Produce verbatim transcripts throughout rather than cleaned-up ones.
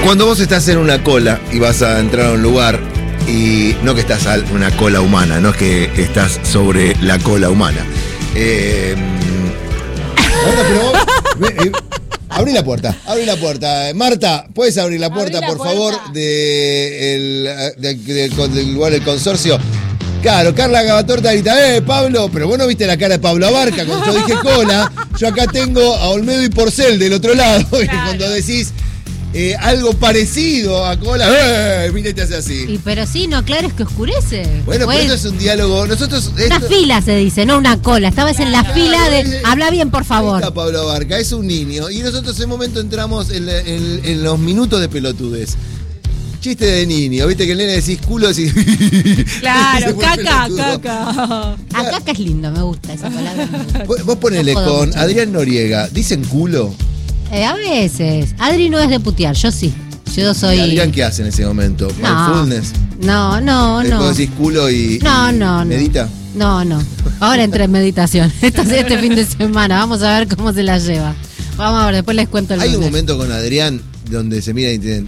Cuando vos estás en una cola y vas a entrar a un lugar, y no que estás en una cola humana, no es que estás sobre la cola humana. Eh, bueno, pero vos, eh, abrí la puerta, abrí la puerta. Marta, ¿puedes abrir la puerta, la por puerta? favor, de el, de, de, de, del lugar del consorcio? Claro, Carla Gavatorta grita, eh, Pablo, pero vos no viste la cara de Pablo Abarca cuando yo dije cola. Yo acá tengo a Olmedo y Porcel del otro lado. Claro. Y cuando decís eh, algo parecido a cola, eh, mira y te hace así. Y pero sí, no, claro, es que oscurece. Bueno, pues, pero esto es un diálogo. Nosotros. Una esto, fila se dice, no una cola. Estabas claro, en la fila de. Es, habla bien, por favor. Está Pablo Abarca, es un niño. Y nosotros en un momento entramos en, la, en, en los minutos de pelotudez. Chiste de niño, viste que el nene decís culo, decís. Claro, caca, caca. A caca es lindo, me gusta esa palabra. Vos, vos ponele no con mucho. Adrián Noriega, ¿dicen culo? Eh, a veces. Adri no es de putear, yo sí. Yo soy. ¿Y Adrián qué hace en ese momento? No, ¿Mindfulness? No, no, no. Vos decís culo y. No, y no, ¿medita? No, no. Ahora entré en meditación. Esto es este fin de semana. Vamos a ver cómo se la lleva. Vamos a ver, después les cuento el Hay lunes. un momento con Adrián donde se mira y te.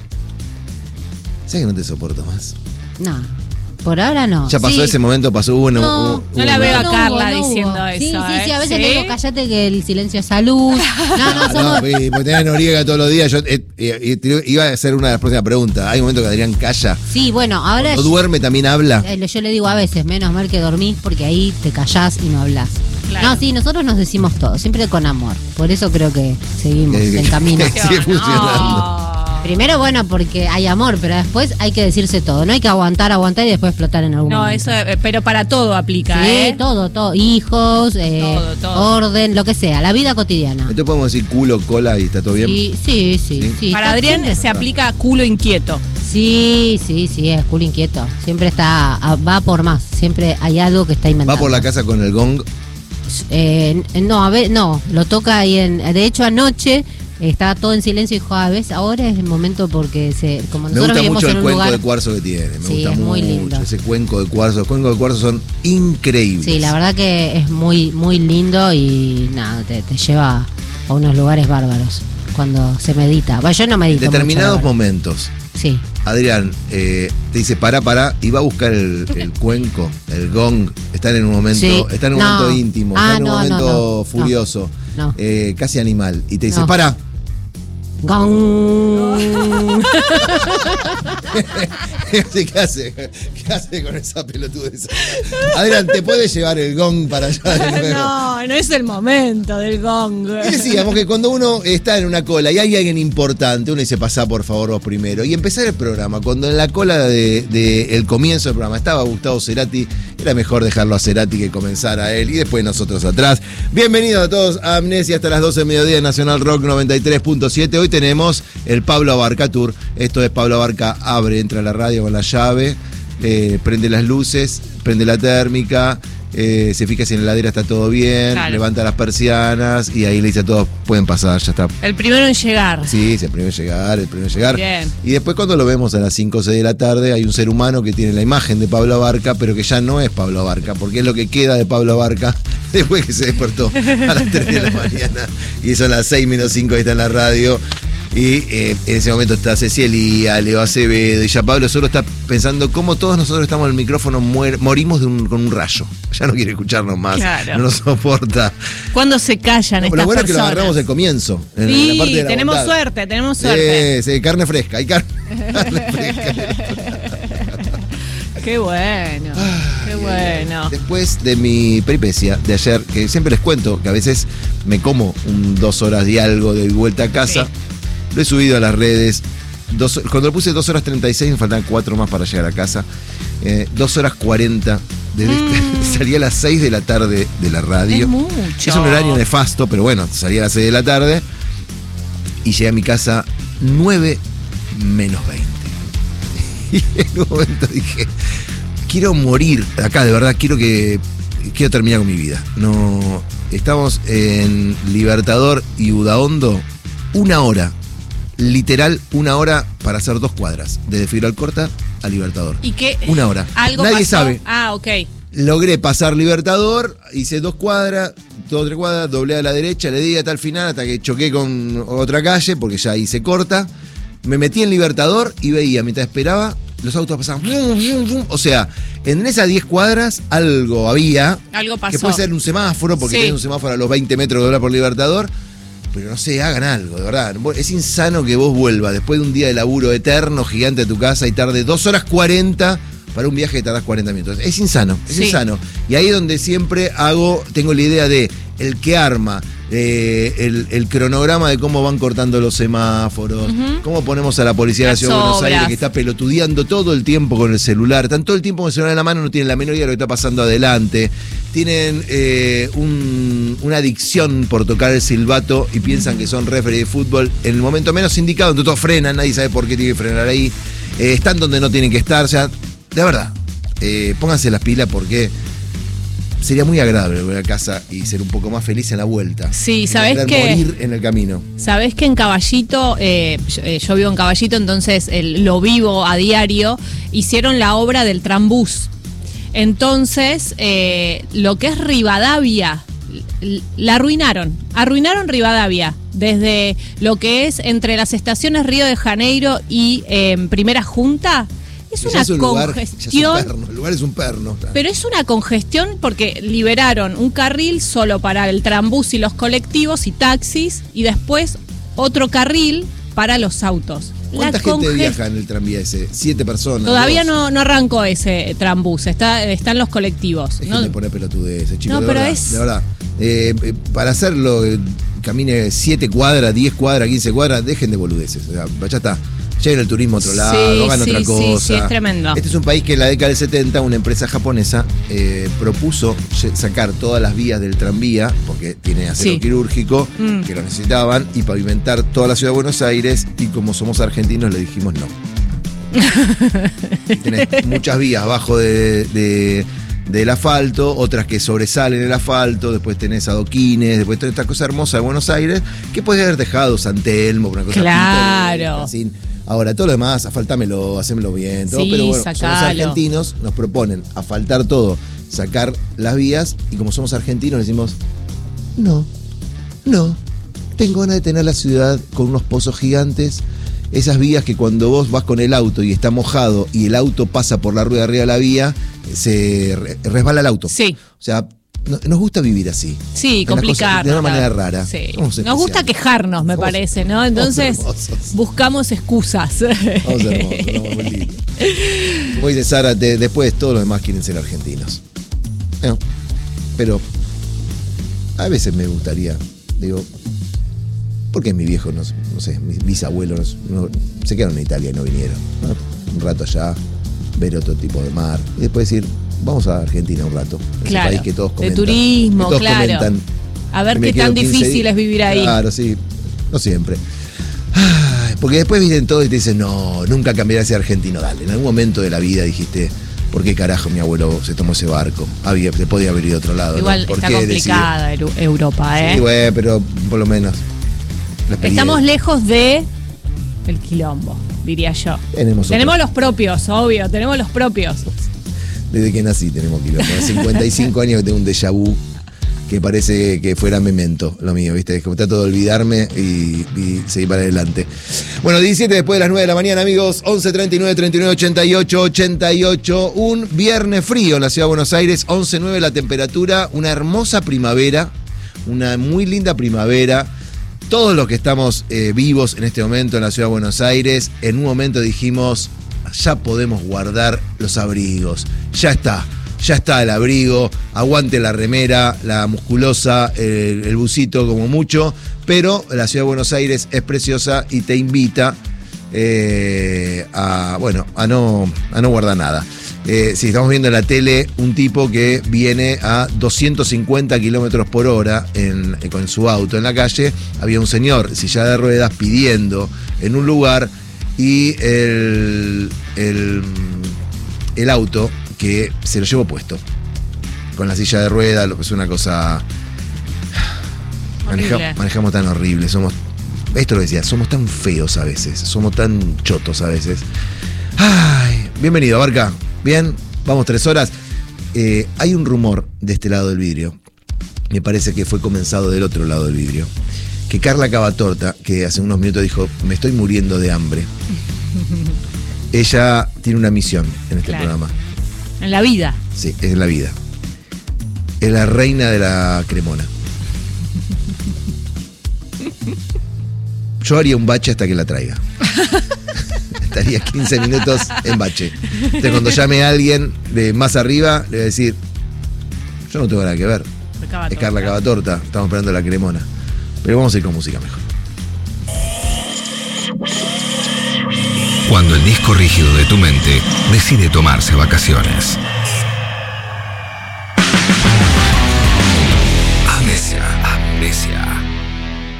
¿Sabes que no te soporto más? No, por ahora no. Ya pasó sí. ese momento, pasó bueno. No, hubo, no la veo no, a Carla no, no diciendo hubo. eso. Sí, sí, sí, a veces ¿Sí? le digo, cállate que el silencio es salud. No, no, somos. No, porque tenés Noriega todos los días. Yo eh, eh, iba a hacer una de las próximas preguntas. Hay un momento que Adrián calla. Sí, bueno, ahora. Cuando duerme también habla. Eh, yo le digo a veces, menos mal que dormís, porque ahí te callás y no hablás. Claro. No, sí, nosotros nos decimos todo, siempre con amor. Por eso creo que seguimos eh, en camino. Sigue funcionando. No. Primero, bueno, porque hay amor, pero después hay que decirse todo. No hay que aguantar, aguantar y después explotar en algún no, momento. No, eso, pero para todo aplica, sí, ¿eh? todo, todo. Hijos, eh, todo, todo. orden, lo que sea, la vida cotidiana. Entonces podemos decir culo, cola y está todo bien. Sí, sí, sí. ¿Sí? sí para Adrián se esto. aplica culo inquieto. Sí, sí, sí, es culo inquieto. Siempre está, va por más. Siempre hay algo que está inventando. ¿Va por la casa con el gong? Eh, no, a ver, no, lo toca ahí en. De hecho, anoche. Estaba todo en silencio y dijo, a veces ahora es el momento porque se, como nosotros me gusta mucho el cuenco lugar, de cuarzo que tiene. Me sí, gusta es mucho muy lindo. Ese cuenco de cuarzo. Los cuencos de cuarzo son increíbles. Sí, la verdad que es muy, muy lindo y nada, te, te lleva a unos lugares bárbaros cuando se medita. Bueno, yo no medito. En determinados mucho, momentos. Sí. Adrián eh, te dice pará, pará y va a buscar el, el cuenco, el gong. Están en un momento, sí. está en un no. momento íntimo, ah, está en un no, momento no, no, furioso, no. Eh, casi animal. Y te dice, no. pará. Gong. ¿Qué hace? ¿Qué hace con esa pelotudez? Adrián, ¿te puede llevar el gong para allá de nuevo? No, no es el momento del gong. Y decíamos que cuando uno está en una cola y hay alguien importante, uno dice, pasá por favor vos primero. Y empezar el programa, cuando en la cola de, de el comienzo del programa estaba Gustavo Cerati, era mejor dejarlo a Cerati que comenzar a él y después nosotros atrás. Bienvenidos a todos a Amnesia hasta las doce del mediodía, Nacional Rock noventa y tres punto siete. Hoy tenemos el Pablo Abarca Tour. Esto es Pablo Abarca abre, entra a la radio con la llave, eh, prende las luces, prende la térmica, eh, se fija si en la heladera está todo bien, claro. Levanta las persianas y ahí le dice a todos, pueden pasar, ya está. El primero en llegar. Sí, es el primero en llegar, el primero en llegar. Bien. Y después cuando lo vemos a las cinco o seis de la tarde, hay un ser humano que tiene la imagen de Pablo Abarca, pero que ya no es Pablo Abarca, porque es lo que queda de Pablo Abarca después que se despertó a las tres de la mañana y son las seis menos cinco y está en la radio. Y eh, en ese momento está Cecilia, Leo Acevedo y ya Pablo solo está pensando cómo todos nosotros estamos en el micrófono, muer, morimos de un, con un rayo. Ya no quiere escucharnos más, claro. No nos soporta. ¿Cuándo se callan no, estas lo bueno personas? Es que lo agarramos al comienzo. En, sí, en la parte de la tenemos bondad. suerte, tenemos suerte. Sí, sí, carne fresca, hay carne, carne fresca. Qué bueno, ah, qué bueno. Después de mi peripecia de ayer, que siempre les cuento que a veces me como un, dos horas y algo de vuelta a casa. Sí. Lo he subido a las redes. Dos, cuando lo puse dos horas treinta y seis, me faltan cuatro más para llegar a casa. Eh, dos horas cuarenta. Desde mm. este, salí a las seis de la tarde de la radio. Es mucho. Es un horario nefasto, pero bueno, salí a las seis de la tarde. Y llegué a mi casa nueve menos veinte. Y en un momento dije, quiero morir acá, de verdad, quiero que. Quiero terminar con mi vida. No. Estamos en Libertador y Udaondo. Una hora. Literal, una hora para hacer dos cuadras. Desde Figueroa Alcorta a Libertador. ¿Y qué? Una hora. ¿Algo Nadie pasó? sabe. Ah, ok. Logré pasar Libertador, hice dos cuadras, dos o tres cuadras, doblé a la derecha, le di hasta el final, hasta que choqué con otra calle, porque ya ahí se corta. me metí en Libertador y veía, mientras esperaba, los autos pasaban. O sea, en esas diez cuadras algo había. Algo pasó. Que puede ser un semáforo, porque Sí. tenés un semáforo a los veinte metros de doblar por Libertador. Pero no sé, hagan algo, de verdad. Es insano que vos vuelvas después de un día de laburo eterno, gigante a tu casa y tarde dos horas cuarenta para un viaje que tardás cuarenta minutos. Es insano, es Sí. insano. Y ahí es donde siempre hago, tengo la idea de el que arma, eh, el, el cronograma de cómo van cortando los semáforos, Ujú. cómo ponemos a la policía de la Las Ciudad de Buenos Aires obras. que está pelotudeando todo el tiempo con el celular. Están todo el tiempo con el celular en la mano, no tienen la menor idea de lo que está pasando adelante. Tienen eh, un- una adicción por tocar el silbato y piensan que son referee de fútbol en el momento menos indicado, entonces todos frenan, nadie sabe por qué tiene que frenar ahí. Eh, están donde no tienen que estar, o sea, de verdad, eh, pónganse las pilas porque sería muy agradable volver a casa y ser un poco más feliz en la vuelta. Sí, Y no ¿sabés querer qué? morir en el camino. Sabés que en Caballito, eh, yo, eh, yo vivo en Caballito, entonces el- lo vivo a diario, hicieron la obra del trambús. Entonces, eh, lo que es Rivadavia, l- la arruinaron. Arruinaron Rivadavia. Desde lo que es entre las estaciones Río de Janeiro y eh, Primera Junta. Es Ya una es un lugar- ya es un congestión. perno, el lugar es un perno. Pero es una congestión porque liberaron un carril solo para el trambús y los colectivos y taxis y después otro carril para los autos. ¿Cuánta La gente conge- viaja en el tranvía ese? Siete personas. Todavía dos. no, no arrancó ese trambús, está, están los colectivos. Dejen ¿no? de poner pelotudeces, chicos. No, de pero verdad, es- de verdad. Eh, eh, para hacerlo, eh, camine siete cuadras, diez cuadras, quince cuadras, dejen de boludeces. O sea, ya está. Lleven el turismo a otro lado, Sí, hagan sí, otra sí, cosa. sí, es tremendo. Este es un país que en la década del setenta una empresa japonesa eh, propuso lle- sacar todas las vías del tranvía, porque tiene acero Sí. quirúrgico, Mm. que lo necesitaban, y pavimentar toda la ciudad de Buenos Aires, y como somos argentinos le dijimos no. Tenés muchas vías abajo de, de- del asfalto, otras que sobresalen el asfalto, después tenés adoquines, después tenés esta cosa hermosa de Buenos Aires, que puedes haber dejado San Telmo, por una cosa Claro. pintoresca, sin- Ahora, todo lo demás, asfaltámelo, hacémelo bien, todo, Sí, pero bueno, somos sacalo. argentinos, nos proponen asfaltar todo, sacar las vías, y como somos argentinos decimos, no, no, tengo ganas de tener la ciudad con unos pozos gigantes, esas vías que cuando vos vas con el auto y está mojado y el auto pasa por la rueda arriba de la vía, se re- resbala el auto. Sí. O sea, no- nos gusta vivir así. Sí, En las complicar. cosas- de una manera rara. Sí. Somos Nos gusta especiales. quejarnos, me Somos- parece, ¿no? somos Entonces hermosos. buscamos excusas. Somos hermosos, somos muy lindos. Como dice Sara, de- después todos los demás quieren ser argentinos. No, pero a veces me gustaría, digo, ¿por qué mi viejo, no, no sé, mis bisabuelos no- se quedaron en Italia y no vinieron? ¿No? Un rato allá, ver otro tipo de mar, y después decir, vamos a Argentina un rato, ese Claro, país que todos de comentan. turismo, que todos claro. comentan, A ver que me qué quedo tan quince difícil días. es vivir ahí. Claro, sí, no siempre. Ay, porque después vienen todos y te dicen, no, nunca cambiaré a ser argentino. Dale, en algún momento de la vida dijiste, ¿por qué carajo mi abuelo se tomó ese barco? Había, se podía haber ido a otro lado. Igual ¿no? ¿Por está qué complicada Eru- Europa, decidió? ¿eh? Sí, güey, pero por lo menos. la experiencia. Estamos lejos de el quilombo, diría yo. Tenemos, Tenemos otro. los propios, obvio, tenemos los propios. Desde que nací tenemos kilómetros. Hace cincuenta y cinco años que tengo un déjà vu que parece que fuera Memento, lo mío, ¿viste? Es como trato de olvidarme y, y seguir para adelante. Bueno, diecisiete después de las nueve de la mañana, amigos. once treinta y nueve, treinta y nueve, ochenta y ocho, ochenta y ocho. Un viernes frío en la ciudad de Buenos Aires. once nueve la temperatura. Una hermosa primavera. Una muy linda primavera. Todos los que estamos eh, vivos en este momento en la ciudad de Buenos Aires, en un momento dijimos, ya podemos guardar los abrigos. Ya está. Ya está el abrigo, aguante la remera, la musculosa, el, el busito como mucho, pero la ciudad de Buenos Aires es preciosa y te invita eh, a, bueno, a no, a no guardar nada. Eh, si estamos viendo en la tele un tipo que viene a doscientos cincuenta kilómetros por hora en, con su auto en la calle, había un señor en silla de ruedas pidiendo en un lugar y el, el, el auto que se lo llevó puesto con la silla de ruedas, lo que es una cosa Horrible. Maneja, manejamos tan horrible, somos, esto lo decía, somos tan feos a veces, somos tan chotos a veces. Ay, bienvenido, Barca. Bien, vamos tres horas. Eh, hay un rumor de este lado del vidrio, me parece que fue comenzado del otro lado del vidrio, que Carla Cavatorta, que hace unos minutos dijo, me estoy muriendo de hambre. Ella tiene una misión en este Claro. programa. En la vida. Sí, es en la vida. Es la reina de la cremona. Yo haría un bache hasta que la traiga. Estaría quince minutos en bache. Entonces, cuando llame a alguien de más arriba, le voy a decir, yo no tengo nada que ver. Es Carla Cavatorta, estamos esperando la cremona. Pero vamos a ir con música mejor. Cuando el disco rígido de tu mente decide tomarse vacaciones.